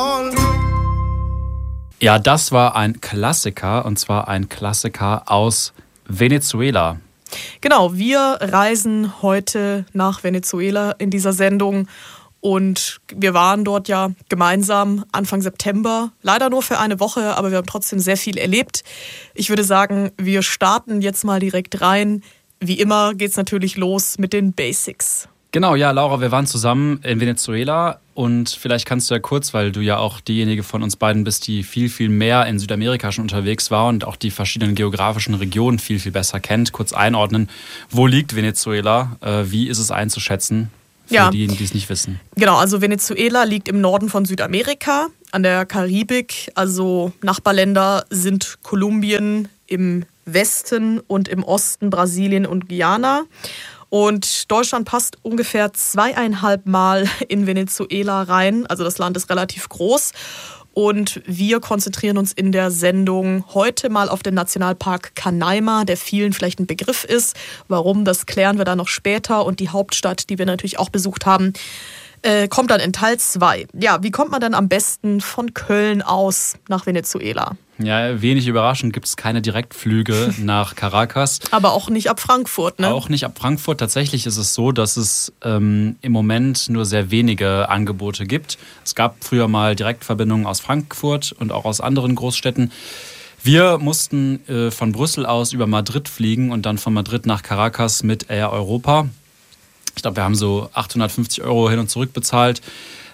Ja, das war ein Klassiker, und zwar ein Klassiker aus Venezuela. Genau, wir reisen heute nach Venezuela in dieser Sendung und wir waren dort ja gemeinsam Anfang September, leider nur für eine Woche, aber wir haben trotzdem sehr viel erlebt. Ich würde sagen, wir starten jetzt mal direkt rein. Wie immer geht es natürlich los mit den Basics. Genau, ja, Laura, wir waren zusammen in Venezuela und vielleicht kannst du ja kurz, weil du ja auch diejenige von uns beiden bist, die viel, viel mehr in Südamerika schon unterwegs war und auch die verschiedenen geografischen Regionen viel, viel besser kennt, kurz einordnen. Wo liegt Venezuela? Wie ist es einzuschätzen für diejenigen, die es nicht wissen? Genau, also Venezuela liegt im Norden von Südamerika, an der Karibik. Also Nachbarländer sind Kolumbien im Westen und im Osten Brasilien und Guyana. Und Deutschland passt ungefähr 2,5 Mal in Venezuela rein. Also das Land ist relativ groß. Und wir konzentrieren uns in der Sendung heute mal auf den Nationalpark Canaima, der vielen vielleicht ein Begriff ist. Warum, das klären wir dann noch später. Und die Hauptstadt, die wir natürlich auch besucht haben, kommt dann in Teil 2. Ja, wie kommt man dann am besten von Köln aus nach Venezuela? Ja, wenig überraschend gibt es keine Direktflüge nach Caracas. Aber auch nicht ab Frankfurt, ne? Auch nicht ab Frankfurt. Tatsächlich ist es so, dass es im Moment nur sehr wenige Angebote gibt. Es gab früher mal Direktverbindungen aus Frankfurt und auch aus anderen Großstädten. Wir mussten von Brüssel aus über Madrid fliegen und dann von Madrid nach Caracas mit Air Europa. Ich glaube, wir haben so 850 € hin und zurück bezahlt.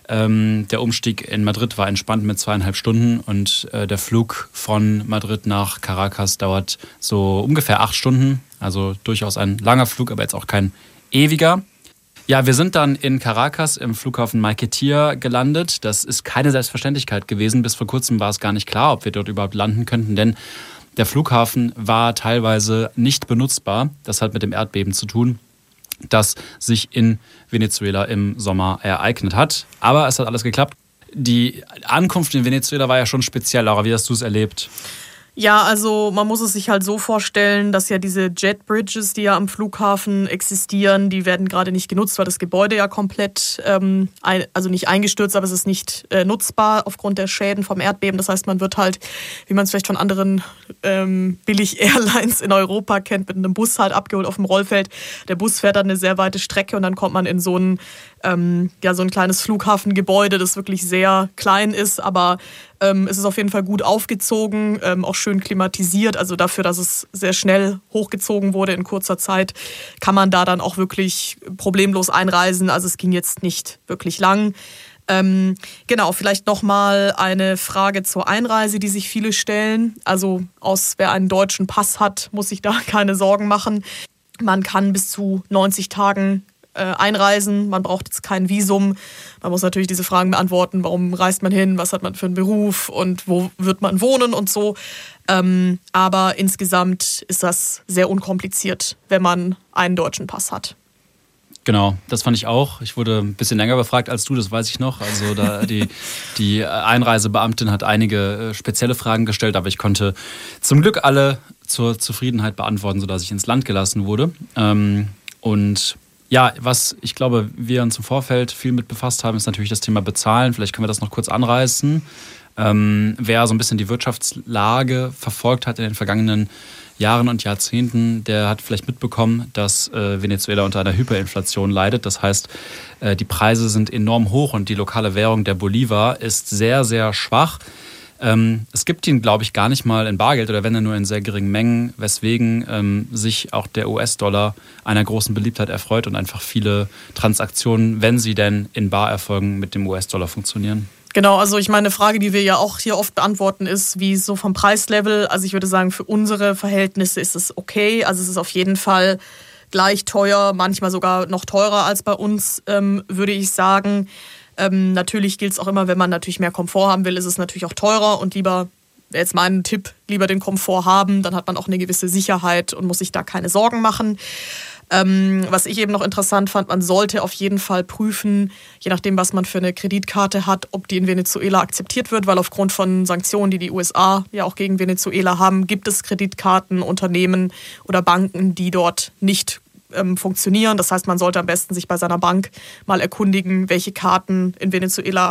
Der Umstieg in Madrid war entspannt mit 2,5 Stunden und der Flug von Madrid nach Caracas dauert so ungefähr 8 Stunden. Also durchaus ein langer Flug, aber jetzt auch kein ewiger. Ja, wir sind dann in Caracas im Flughafen Maiquetía gelandet. Das ist keine Selbstverständlichkeit gewesen. Bis vor kurzem war es gar nicht klar, ob wir dort überhaupt landen könnten, denn der Flughafen war teilweise nicht benutzbar. Das hat mit dem Erdbeben zu tun, das sich in Venezuela im Sommer ereignet hat. Aber es hat alles geklappt. Die Ankunft in Venezuela war ja schon speziell. Laura, wie hast du es erlebt? Ja, also man muss es sich halt so vorstellen, dass ja diese Jet Bridges, die ja am Flughafen existieren, die werden gerade nicht genutzt, weil das Gebäude ja komplett, also nicht eingestürzt, aber es ist nicht nutzbar aufgrund der Schäden vom Erdbeben. Das heißt, man wird halt, wie man es vielleicht von anderen Billig-Airlines in Europa kennt, mit einem Bus halt abgeholt auf dem Rollfeld. Der Bus fährt dann eine sehr weite Strecke und dann kommt man in so ein kleines Flughafengebäude, das wirklich sehr klein ist, aber es ist auf jeden Fall gut aufgezogen, auch schön klimatisiert. Also dafür, dass es sehr schnell hochgezogen wurde in kurzer Zeit, kann man da dann auch wirklich problemlos einreisen. Also es ging jetzt nicht wirklich lang. Genau, vielleicht nochmal eine Frage zur Einreise, die sich viele stellen. Also wer einen deutschen Pass hat, muss sich da keine Sorgen machen. Man kann bis zu 90 Tagen einreisen, man braucht jetzt kein Visum. Man muss natürlich diese Fragen beantworten, warum reist man hin, was hat man für einen Beruf und wo wird man wohnen und so. Aber insgesamt ist das sehr unkompliziert, wenn man einen deutschen Pass hat. Genau, das fand ich auch. Ich wurde ein bisschen länger befragt als du, das weiß ich noch. Also die Einreisebeamtin hat einige spezielle Fragen gestellt, aber ich konnte zum Glück alle zur Zufriedenheit beantworten, sodass ich ins Land gelassen wurde. Und ja, was ich glaube, wir uns im Vorfeld viel mit befasst haben, ist natürlich das Thema Bezahlen. Vielleicht können wir das noch kurz anreißen. Wer so ein bisschen die Wirtschaftslage verfolgt hat in den vergangenen Jahren und Jahrzehnten, der hat vielleicht mitbekommen, dass Venezuela unter einer Hyperinflation leidet. Das heißt, die Preise sind enorm hoch und die lokale Währung, der Bolivar, ist sehr, sehr schwach. Es gibt ihn, glaube ich, gar nicht mal in Bargeld oder wenn er nur in sehr geringen Mengen, weswegen sich auch der US-Dollar einer großen Beliebtheit erfreut und einfach viele Transaktionen, wenn sie denn in Bar erfolgen, mit dem US-Dollar funktionieren. Genau, also ich meine, eine Frage, die wir ja auch hier oft beantworten, ist, wie so vom Preislevel. Also ich würde sagen, für unsere Verhältnisse ist es okay. Also es ist auf jeden Fall gleich teuer, manchmal sogar noch teurer als bei uns, würde ich sagen. Natürlich gilt es auch immer, wenn man natürlich mehr Komfort haben will, ist es natürlich auch teurer und lieber, wäre jetzt mein Tipp, lieber den Komfort haben, dann hat man auch eine gewisse Sicherheit und muss sich da keine Sorgen machen. Was ich eben noch interessant fand, man sollte auf jeden Fall prüfen, je nachdem, was man für eine Kreditkarte hat, ob die in Venezuela akzeptiert wird, weil aufgrund von Sanktionen, die die USA ja auch gegen Venezuela haben, gibt es Kreditkarten, Unternehmen oder Banken, die dort nicht funktionieren. Das heißt, man sollte am besten sich bei seiner Bank mal erkundigen, welche Karten in Venezuela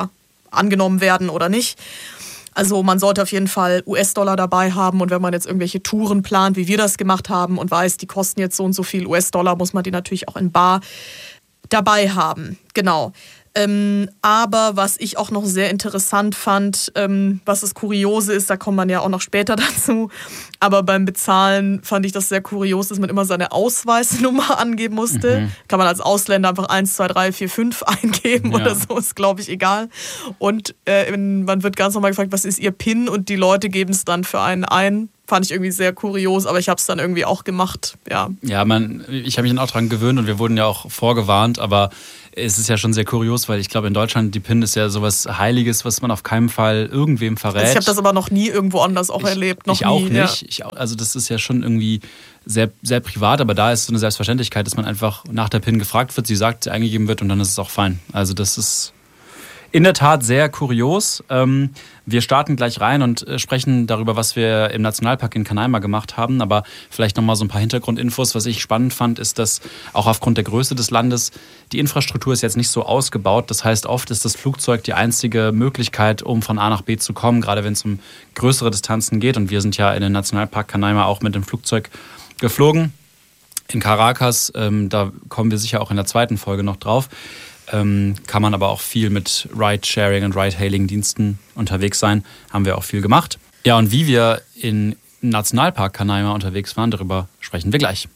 angenommen werden oder nicht. Also man sollte auf jeden Fall US-Dollar dabei haben und wenn man jetzt irgendwelche Touren plant, wie wir das gemacht haben und weiß, die kosten jetzt so und so viel US-Dollar, muss man die natürlich auch in bar dabei haben. Genau. Aber was ich auch noch sehr interessant fand, was das Kuriose ist, da kommt man ja auch noch später dazu, aber beim Bezahlen fand ich das sehr kurios, dass man immer seine Ausweisnummer angeben musste. Kann man als Ausländer einfach 1, 2, 3, 4, 5 eingeben oder so, ist glaube ich egal. Und man wird ganz normal gefragt, was ist Ihr PIN? Und die Leute geben es dann für einen ein. Fand ich irgendwie sehr kurios, aber ich habe es dann irgendwie auch gemacht. Ja, ich habe mich dann auch dran gewöhnt und wir wurden ja auch vorgewarnt, aber es ist ja schon sehr kurios, weil ich glaube, in Deutschland die PIN ist ja sowas Heiliges, was man auf keinen Fall irgendwem verrät. Also ich habe das aber noch nie irgendwo anders auch erlebt. Ich auch nicht. Also das ist ja schon irgendwie sehr, sehr privat, aber da ist so eine Selbstverständlichkeit, dass man einfach nach der PIN gefragt wird, sie sagt, sie eingegeben wird und dann ist es auch fein. Also das ist in der Tat sehr kurios. Wir starten gleich rein und sprechen darüber, was wir im Nationalpark in Canaima gemacht haben. Aber vielleicht nochmal so ein paar Hintergrundinfos. Was ich spannend fand, ist, dass auch aufgrund der Größe des Landes die Infrastruktur ist jetzt nicht so ausgebaut. Das heißt, oft ist das Flugzeug die einzige Möglichkeit, um von A nach B zu kommen, gerade wenn es um größere Distanzen geht. Und wir sind ja in den Nationalpark Canaima auch mit dem Flugzeug geflogen. In Caracas, da kommen wir sicher auch in der zweiten Folge noch drauf. Kann man aber auch viel mit Ride-Sharing und Ride-Hailing-Diensten unterwegs sein. Haben wir auch viel gemacht. Ja, und wie wir im Nationalpark Canaima unterwegs waren, darüber sprechen wir gleich.